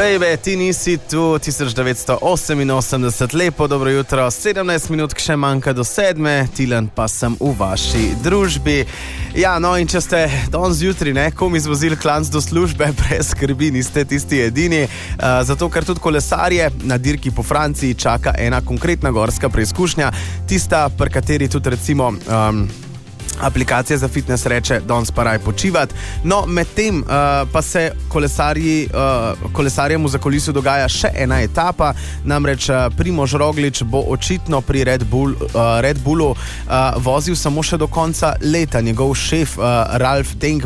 Baby, ti nisi tu 1988, lepo dobro jutro, 17 minut še manjka do 7, Tilen pa sem v vaši družbi. Ja, no in če ste danes zjutraj kom izvozili klanc do službe, brez skrbi, niste tisti edini, zato ker tudi kolesarje na dirki po Franciji čaka ena konkretna gorska preizkušnja, tista, pri kateri tudi recimo aplikacija za fitness reče, danes pa raj počivati. No, medtem pa se kolesarjem v zakolisu dogaja še ena etapa, namreč Primož Roglič bo očitno pri Red Bullu vozil samo še do konca leta. Njegov šef Ralf Denk